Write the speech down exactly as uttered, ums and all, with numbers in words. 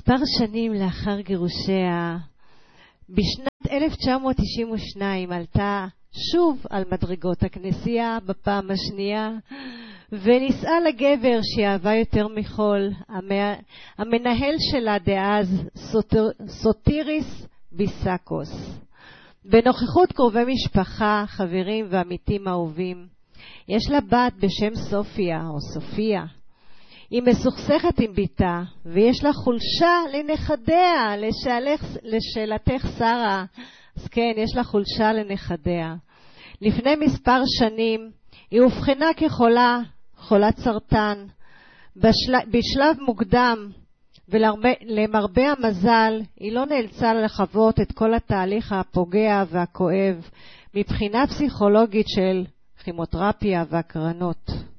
מספר שנים לאחר גירושיה, בשנת אלף תשע מאות תשעים ושתיים עלתה שוב על מדרגות הכנסייה בפעם השנייה, ונישאה לגבר שאהבה יותר מכל, המנהל שלה דאז, סוטר, סוטיריס ביסקוס. בנוכחות קרובי משפחה, חברים ועמיתים אהובים. יש לה בת בשם סופיה או סופיה. היא מסוכסכת עם ביתה, ויש לה חולשה לנכדיה, לשאלך, לשאלתך שרה. אז כן, יש לה חולשה לנכדיה. לפני מספר שנים היא הובחנה כחולה, חולת סרטן. בשל, בשלב מוקדם, ולמרבה המזל, היא לא נאלצה לחוות את כל התהליך הפוגע והכואב, מבחינה פסיכולוגית של כימותרפיה והקרנות.